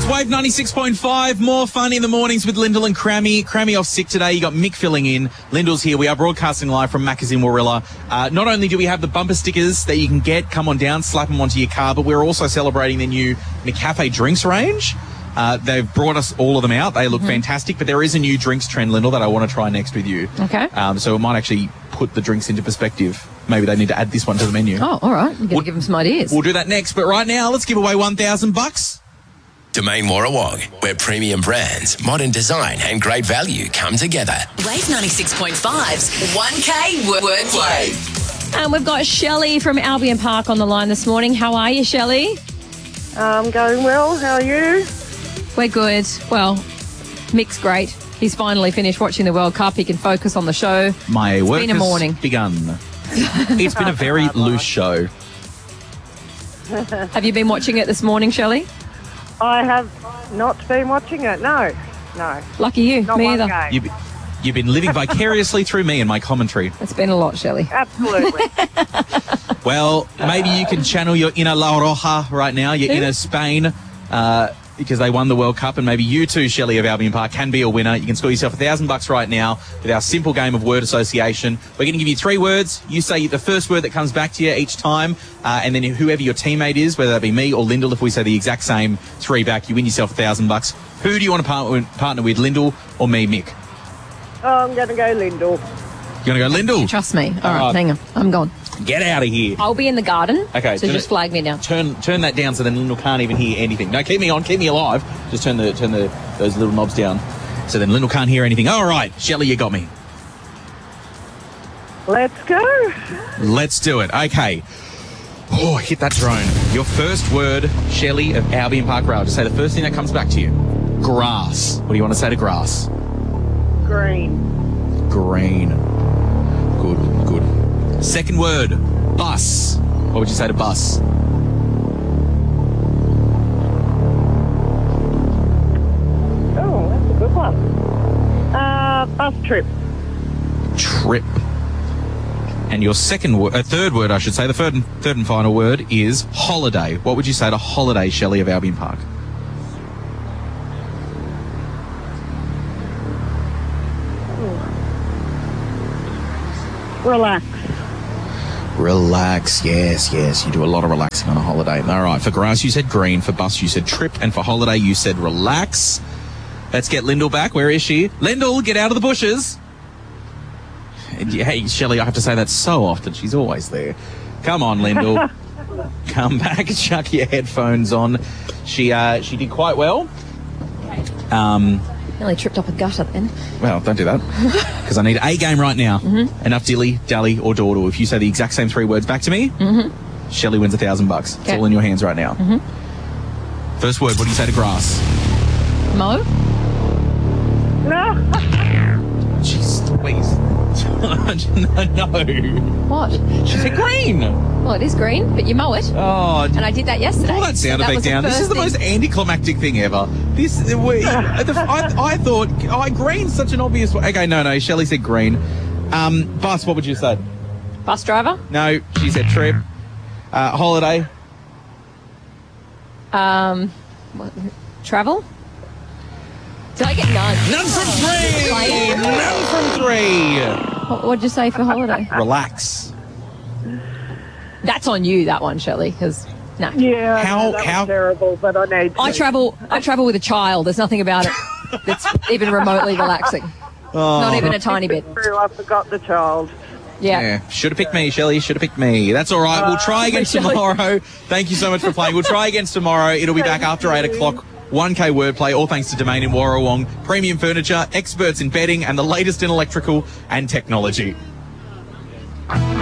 Wave 96.5. More fun in the mornings with Lyndall and Crammy. Crammy off sick today. You got Mick filling in. Lyndall's here. We are broadcasting live from Macca's in Warilla. Not only do we have the bumper stickers that you can get, come on down, slap them onto your car, but we're also celebrating the new McCafe drinks range. They've brought us all of them out. They look fantastic, but there is a new drinks trend, Lyndall, that I want to try next with you. Okay. So it might actually put the drinks into perspective. Maybe they need to add this one to the menu. Oh, all right. You've got to give them some ideas. We'll do that next, but right now, let's give away $1,000. Domain Warrawong, where premium brands, modern design and great value come together. Wave 96.5's 1K Wordplay. And we've got Shelley from Albion Park on the line this morning. How are you, Shelley? I'm going well. How are you? We're good. Well, Mick's great. He's finally finished watching the World Cup. He can focus on the show. My work been a has morning. begun. It's been a very loose show. Have you been watching it this morning, Shelley? I have not been watching it. No. Lucky you. Not Me one either. game. You've been living vicariously through me and my commentary. It's been a lot, Shelley. Absolutely. Well, maybe you can channel your inner La Roja right now, your inner Spain, because they won the World Cup, and maybe you too, Shelley of Albion Park, can be a winner. You can score yourself $1,000 right now with our simple game of word association. We're going to give you 3 words. You say the first word that comes back to you each time, and then whoever your teammate is, whether that be me or Lyndall, if we say the exact same 3 back, you win yourself $1,000. Who do you want to partner with, Lyndall or me, Mick? I'm going to go Lyndall. You want to go Lyndall? Trust me. All right, hang on. I'm gone. Get out of here. I'll be in the garden. Okay, So just flag me down. Turn that down so then Lyndall can't even hear anything. No, keep me on, keep me alive. Just turn those little knobs down so then Lyndall can't hear anything. All right, Shelley, you got me. Let's go. Let's do it. Okay. Oh, hit that drone. Your first word, Shelley of Albion Park Rail. Just say the first thing that comes back to you. Grass. What do you want to say to grass? Green. Green. Good. Second word, bus. What would you say to bus? Oh, that's a good one. Bus trip. Trip. And your third word, I should say, the third and final word is holiday. What would you say to holiday, Shelley of Albion Park? Relax. Relax, yes. You do a lot of relaxing on a holiday. All right, for grass you said green, for bus you said trip, and for holiday you said relax. Let's get Lyndall back. Where is she? Lyndall, get out of the bushes. Hey, Shelley, I have to say that so often. She's always there. Come on, Lyndall. Come back, chuck your headphones on. She did quite well. Nearly tripped up a gutter then. Well, don't do that, because I need a game right now. Enough dilly, dally, or dawdle. If you say the exact same 3 words back to me, Shelley wins $1,000. It's Okay. all in your hands right now. First word, what do you say to grass? Mo? No. Jeez, please. No. What? She said green. Well, it is green, but you mow it. Oh, And I did that yesterday. pull that sound effect was the down. This is the first most anticlimactic thing ever. I thought, green's such an obvious one. Okay, no, Shelley said green. Bus, what would you say? Bus driver? No, she said trip. Holiday. What? Travel? Did I get none? None from 3. None from 3. What'd you say for holiday? Relax. That's on you, that one, Shelley, because, no. Yeah. How- that how- was terrible, but I need to. I travel with a child. There's nothing about it that's even remotely relaxing. Not even a tiny bit. I forgot the child. Yeah. Should have picked me, Shelley. Should have picked me. That's all right. We'll try again Shelley. tomorrow. Thank you so much for playing. We'll try again tomorrow. It'll be back after 8 o'clock. 1K wordplay, all thanks to Domain in Warrawong. Premium furniture, experts in bedding, and the latest in electrical and technology.